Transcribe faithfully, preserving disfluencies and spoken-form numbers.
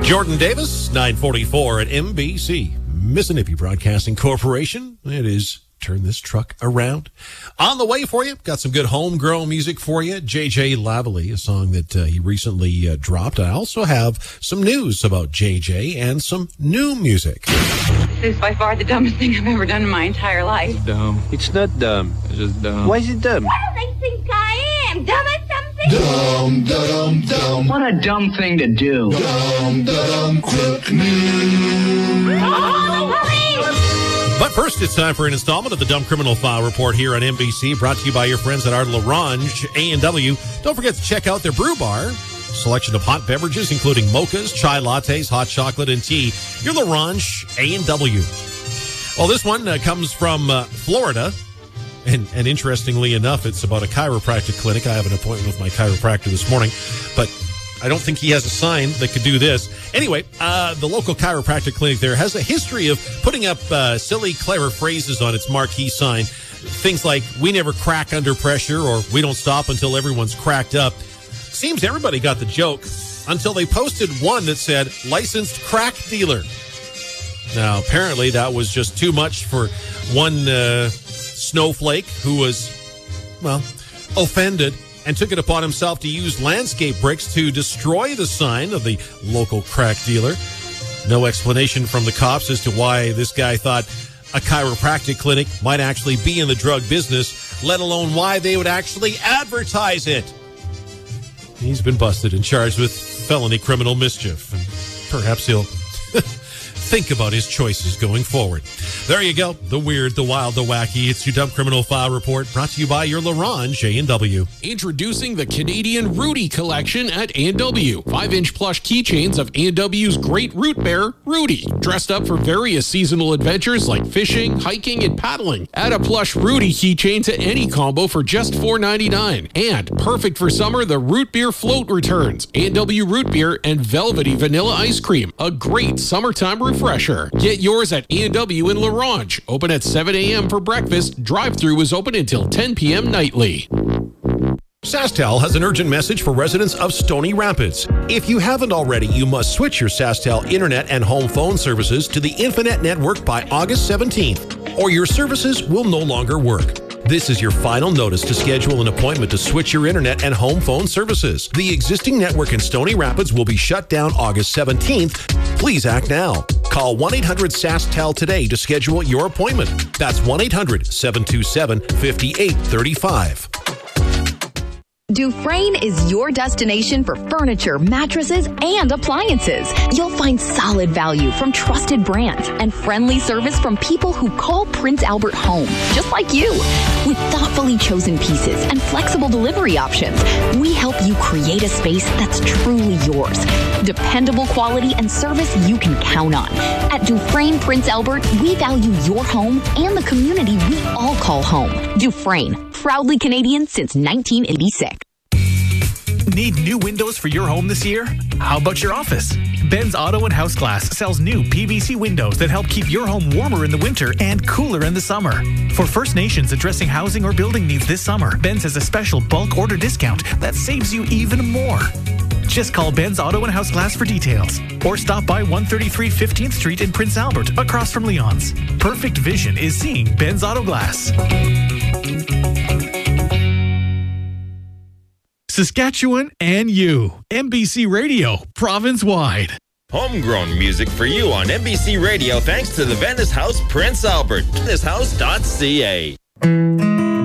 Jordan Davis, nine forty-four at M B C, Mississippi Broadcasting Corporation. It is Turn This Truck Around. On the way for you, got some good homegrown music for you. J J Lavely, a song that uh, he recently uh, dropped. I also have some news about J J and some new music. This is by far the dumbest thing I've ever done in my entire life. Dumb. It's not dumb. It's just dumb. Why is it dumb? What do they think I am? Dumb as something? Dumb, dumb, dumb. What a dumb thing to do. Dumb, dumb, quick news. Oh, police! But first, it's time for an installment of the Dumb Criminal File Report here on M B C, brought to you by your friends at our LaRange A and W. Don't forget to check out their brew bar. Selection of hot beverages, including mochas, chai lattes, hot chocolate, and tea. Your LaRange A and W. Well, this one uh, comes from uh, Florida. And, and interestingly enough, it's about a chiropractic clinic. I have an appointment with my chiropractor this morning, but I don't think he has a sign that could do this. Anyway, uh, the local chiropractic clinic there has a history of putting up uh, silly, clever phrases on its marquee sign. Things like, we never crack under pressure, or we don't stop until everyone's cracked up. Seems everybody got the joke until they posted one that said, licensed crack dealer. Now, apparently that was just too much for one uh, snowflake who was, well, offended and took it upon himself to use landscape bricks to destroy the sign of the local crack dealer. No explanation from the cops as to why this guy thought a chiropractic clinic might actually be in the drug business, let alone why they would actually advertise it. He's been busted and charged with felony criminal mischief, and perhaps he'll think about his choices going forward. There you go. The weird, the wild, the wacky. It's your Dumb Criminal File Report, brought to you by your LaRange A and W. Introducing the Canadian Rudy collection at A and W. Five-inch plush keychains of A and W's great root bear, Rudy. Dressed up for various seasonal adventures like fishing, hiking, and paddling. Add a plush Rudy keychain to any combo for just four ninety-nine. And perfect for summer, the root beer float returns. A and W root beer and velvety vanilla ice cream. A great summertime refresher. Get yours at A and W in LaRange. Open at seven a.m. for breakfast. Drive-thru is open until ten p.m. nightly. SaskTel has an urgent message for residents of Stony Rapids. If you haven't already, you must switch your SaskTel internet and home phone services to the Infinet network by August seventeenth, or your services will no longer work. This is your final notice to schedule an appointment to switch your internet and home phone services. The existing network in Stony Rapids will be shut down August seventeenth. Please act now. Call one eight hundred SaskTel today to schedule your appointment. That's one eight hundred seven two seven five eight three five. Dufresne is your destination for furniture, mattresses, and appliances. You'll find solid value from trusted brands and friendly service from people who call Prince Albert home, just like you. With thoughtfully chosen pieces and flexible delivery options, we help you create a space that's truly yours. Dependable quality and service you can count on. At Dufresne Prince Albert, we value your home and the community we all call home. Dufresne, proudly Canadian since nineteen eighty-six. Need new windows for your home this year? How about your office? Ben's Auto and House Glass sells new P V C windows that help keep your home warmer in the winter and cooler in the summer. For First Nations addressing housing or building needs this summer, Ben's has a special bulk order discount that saves you even more. Just call Ben's Auto and House Glass for details, or stop by one thirty-three fifteenth Street in Prince Albert, across from Leon's. Perfect vision is seeing Ben's Auto Glass. Saskatchewan and you. M B C Radio, province-wide. Homegrown music for you on M B C Radio thanks to the Venice House Prince Albert. venice house dot c a.